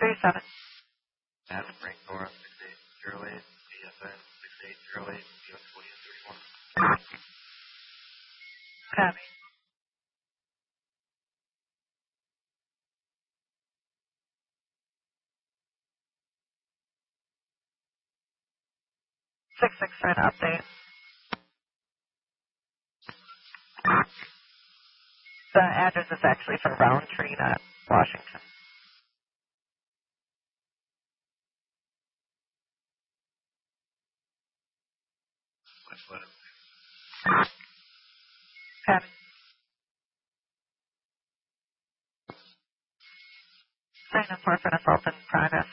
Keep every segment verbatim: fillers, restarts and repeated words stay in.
three seven. Adam, rank Nora, six eight zero eight, B S N, six eight zero eight, U S William thirty-one. Copy. six six for an update. The address is actually for Roundtree, not Washington. Let's let him. Copy. Sign up for an assault in progress.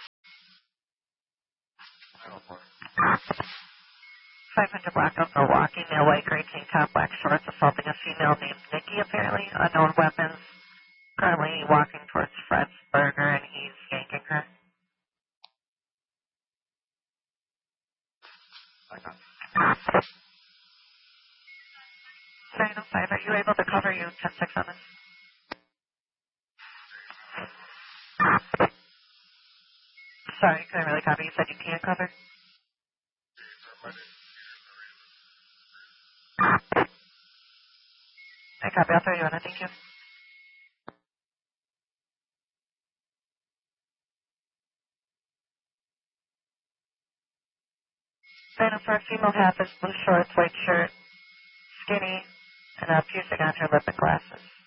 five hundred block of Milwaukee, male white, gray tank top, black shorts, assaulting a female named Nikki, apparently. Unknown weapons. Currently walking towards Fred's Burger, and he's yanking her. I got nine oh five, are you able to cover you ten six on this? Sorry, couldn't really copy. You said you can't cover? I copy. I'll throw you on it. Thank you. nine oh four, female half is blue shorts, white shirt, skinny, and a piercing on her lip and glasses.